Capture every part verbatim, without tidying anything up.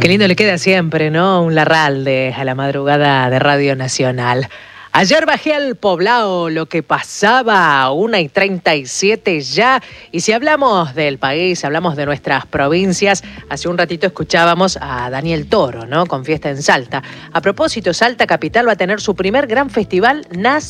Qué lindo le queda siempre, ¿no? Un Larralde a la madrugada de Radio Nacional. Ayer bajé al Poblado, lo que pasaba, una y treinta y siete ya. Y si hablamos del país, hablamos de nuestras provincias, hace un ratito escuchábamos a Daniel Toro, ¿no? Con Fiesta en Salta. A propósito, Salta Capital va a tener su primer gran festival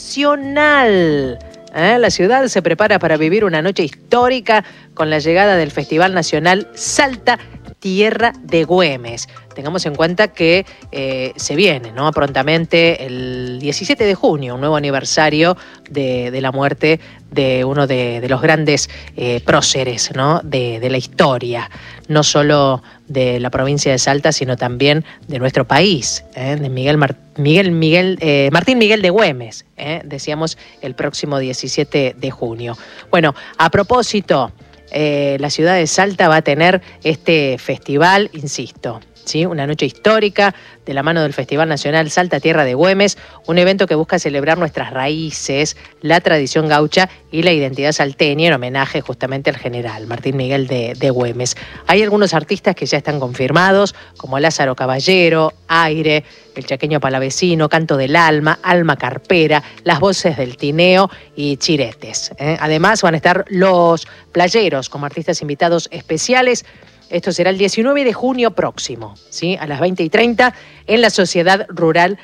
nacional. ¿Eh? La ciudad se prepara para vivir una noche histórica con la llegada del Festival Nacional Salta Tierra de Güemes. Tengamos en cuenta que eh, se viene, ¿no? Prontamente el diecisiete de junio, un nuevo aniversario de, de la muerte de uno de, de los grandes eh, próceres, ¿no? de, de la historia, no solo de la provincia de Salta, sino también de nuestro país, ¿eh? de Miguel, Mar Miguel, Miguel eh, Martín Miguel de Güemes, ¿eh? decíamos el próximo diecisiete de junio. Bueno, a propósito, Eh, la ciudad de Salta va a tener este festival, insisto, ¿sí? Una noche histórica de la mano del Festival Nacional Salta Tierra de Güemes, un evento que busca celebrar nuestras raíces, la tradición gaucha y la identidad salteña en homenaje justamente al general Martín Miguel de, de Güemes. Hay algunos artistas que ya están confirmados, como Lázaro Caballero, Aire, el chaqueño palavecino, Canto del Alma, Alma Carpera, las voces del Tineo y Chiretes. ¿eh? Además van a estar los playeros como artistas invitados especiales. Esto será el diecinueve de junio próximo, ¿sí? A las veinte y treinta en la Sociedad Rural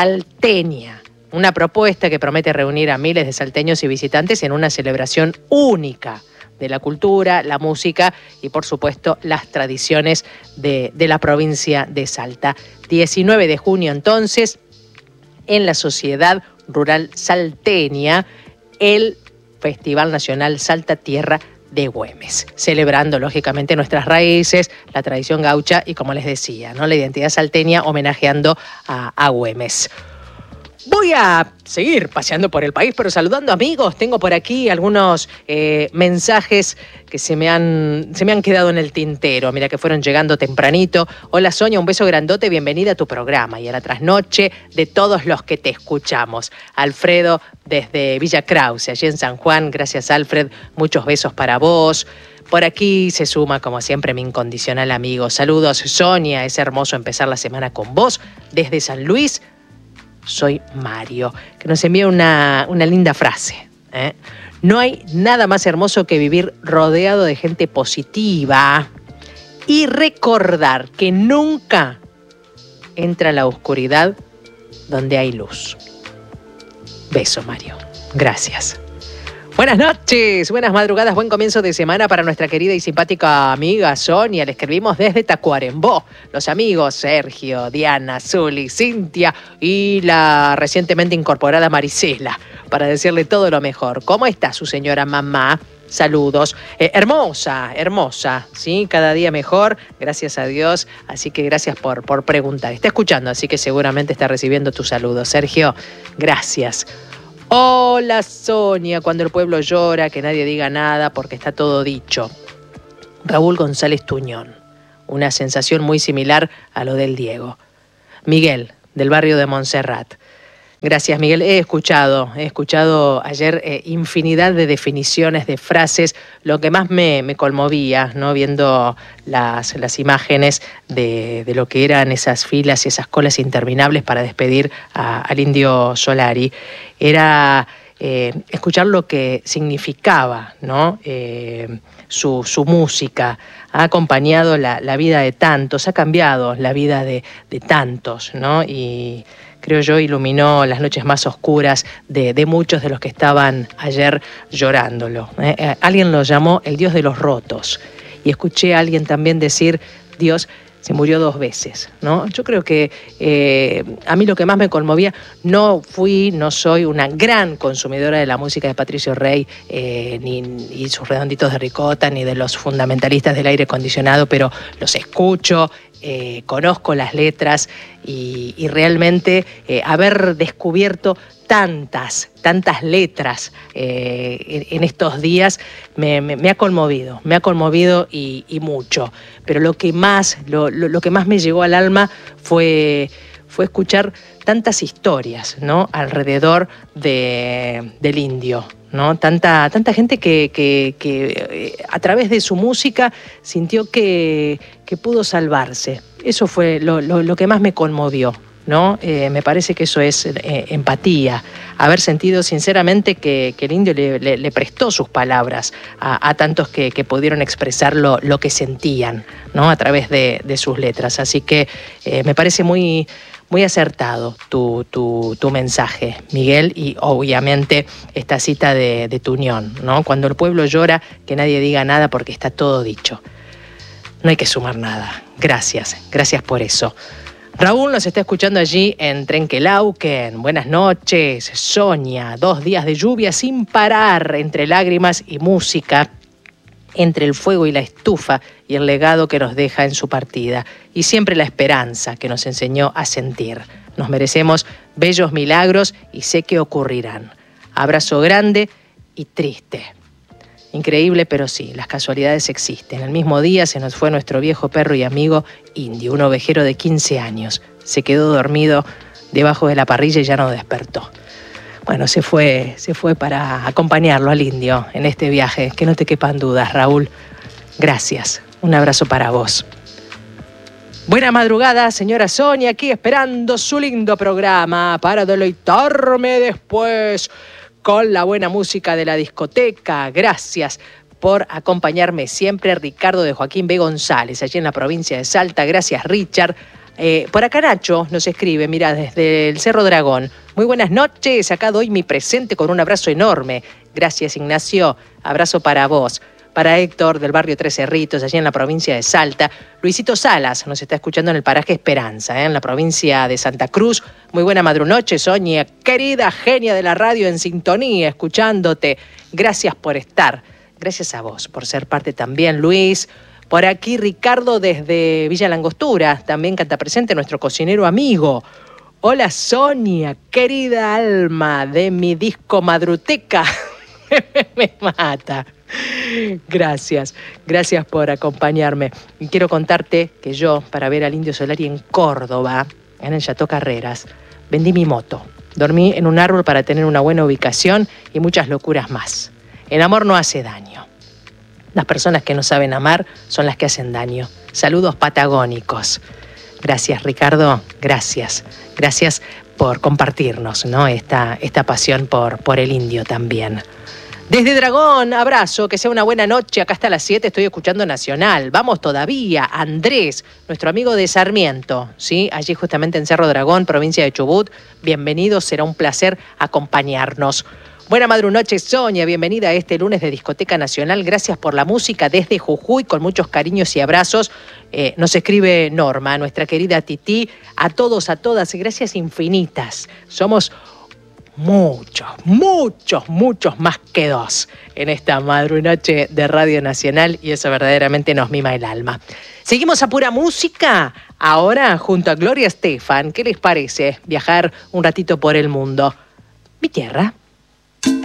Salteña. Una propuesta que promete reunir a miles de salteños y visitantes en una celebración única de la cultura, la música y, por supuesto, las tradiciones de, de la provincia de Salta. diecinueve de junio, entonces, en la Sociedad Rural Salteña, el Festival Nacional Salta Tierra de Güemes, celebrando lógicamente nuestras raíces, la tradición gaucha y, como les decía, ¿no? la identidad salteña, homenajeando a, a Güemes. Voy a seguir paseando por el país, pero saludando amigos. Tengo por aquí algunos eh, mensajes que se me, han, se me han quedado en el tintero. Mira que fueron llegando tempranito. Hola Sonia, un beso grandote, bienvenida a tu programa y a la trasnoche de todos los que te escuchamos. Alfredo desde Villa Krause, allí en San Juan. Gracias Alfred, muchos besos para vos. Por aquí se suma, como siempre, mi incondicional amigo. Saludos Sonia, es hermoso empezar la semana con vos desde San Luis. Soy Mario, que nos envía una, una linda frase. ¿eh? No hay nada más hermoso que vivir rodeado de gente positiva y recordar que nunca entra la oscuridad donde hay luz. Beso, Mario. Gracias. Buenas noches, buenas madrugadas, buen comienzo de semana para nuestra querida y simpática amiga Sonia. Le escribimos desde Tacuarembó. Los amigos Sergio, Diana, Zuli, Cintia y la recientemente incorporada Marisela, para decirle todo lo mejor. ¿Cómo está su señora mamá? Saludos. Eh, hermosa, hermosa, ¿sí? Cada día mejor, gracias a Dios. Así que gracias por, por preguntar. Está escuchando, así que seguramente está recibiendo tus saludos. Sergio, gracias. Hola Sonia, cuando el pueblo llora, que nadie diga nada porque está todo dicho. Raúl González Tuñón, una sensación muy similar a lo del Diego. Miguel, del barrio de Montserrat. Gracias Miguel, he escuchado, he escuchado ayer eh, infinidad de definiciones, de frases, lo que más me, me conmovía, ¿no? Viendo las, las imágenes de, de lo que eran esas filas y esas colas interminables para despedir a, al Indio Solari, era eh, escuchar lo que significaba, ¿no? Eh, su, su música, ha acompañado la, la vida de tantos, ha cambiado la vida de, de tantos, ¿no? Y creo yo, iluminó las noches más oscuras de, de muchos de los que estaban ayer llorándolo. ¿eh? Eh, alguien lo llamó el Dios de los rotos. Y escuché a alguien también decir, Dios se murió dos veces, ¿no? Yo creo que eh, a mí lo que más me conmovía, no fui, no soy una gran consumidora de la música de Patricio Rey, eh, ni, ni sus redonditos de ricota, ni de los fundamentalistas del aire acondicionado, pero los escucho, eh, conozco las letras y, y realmente eh, haber descubierto tantas, tantas letras eh, en, en estos días me, me, me ha conmovido, me ha conmovido y, y mucho. Pero lo que más, lo, lo, lo que más me llegó al alma fue, fue escuchar tantas historias, ¿no? Alrededor de, del indio, ¿no? Tanta, tanta gente que, que, que eh, a través de su música sintió que, que pudo salvarse. eso fue lo, lo, lo que más me conmovió, ¿no? Eh, me parece que eso es eh, empatía, haber sentido sinceramente que, que el indio le, le, le prestó sus palabras a, a tantos que, que pudieron expresar lo, lo que sentían, ¿no? A través de, de sus letras. Así que eh, me parece muy, muy acertado tu, tu, tu mensaje, Miguel, y obviamente esta cita de, de tu unión, ¿no? Cuando el pueblo llora, que nadie diga nada porque está todo dicho. No hay que sumar nada. Gracias, gracias por eso. Raúl nos está escuchando allí en Trenquelauquen. Buenas noches. Sonia, dos días de lluvia sin parar, entre lágrimas y música, entre el fuego y la estufa y el legado que nos deja en su partida. Y siempre la esperanza que nos enseñó a sentir. Nos merecemos bellos milagros y sé que ocurrirán. Abrazo grande y triste. Increíble, pero sí, las casualidades existen. El mismo día se nos fue nuestro viejo perro y amigo Indio, un ovejero de quince años. Se quedó dormido debajo de la parrilla y ya no despertó. Bueno, se fue, se fue para acompañarlo al Indio en este viaje. Que no te quepan dudas, Raúl. Gracias. Un abrazo para vos. Buena madrugada, señora Sonia, aquí esperando su lindo programa para deleitarme después con la buena música de la discoteca. Gracias por acompañarme siempre. Ricardo de Joaquín B. González, allí en la provincia de Salta. Gracias, Richard. Eh, por acá Nacho nos escribe, mira, desde el Cerro Dragón. Muy buenas noches, acá doy mi presente con un abrazo enorme. Gracias, Ignacio. Abrazo para vos. Para Héctor del barrio Tres Cerritos, allí en la provincia de Salta. Luisito Salas nos está escuchando en el paraje Esperanza, ¿eh? En la provincia de Santa Cruz. Muy buena madrunoche, Sonia, querida genia de la radio en sintonía, escuchándote. Gracias por estar. Gracias a vos por ser parte también, Luis. Por aquí Ricardo desde Villa Langostura, también canta presente nuestro cocinero amigo. Hola Sonia, querida alma de mi disco Madruteca. Me mata. Gracias, gracias por acompañarme. Y quiero contarte que yo, para ver al Indio Solari en Córdoba, en el Chateau Carreras, vendí mi moto. Dormí en un árbol para tener una buena ubicación y muchas locuras más. El amor no hace daño. Las personas que no saben amar son las que hacen daño. Saludos patagónicos. Gracias, Ricardo. Gracias. Gracias por compartirnos, ¿no? Esta, esta pasión por, por el indio también. Desde Dragón, abrazo, que sea una buena noche. Acá hasta las siete estoy escuchando Nacional. Vamos todavía. Andrés, nuestro amigo de Sarmiento, ¿sí? Allí justamente en Cerro Dragón, provincia de Chubut. Bienvenido, será un placer acompañarnos. Buena madrunoche, Sonia. Bienvenida a este lunes de Discoteca Nacional. Gracias por la música desde Jujuy, con muchos cariños y abrazos. Eh, nos escribe Norma, nuestra querida Tití. A todos, a todas, gracias infinitas. Somos muchos, muchos, muchos más que dos en esta madrunoche de Radio Nacional y eso verdaderamente nos mima el alma. Seguimos a pura música, ahora junto a Gloria Estefan. ¿Qué les parece viajar un ratito por el mundo? Mi tierra.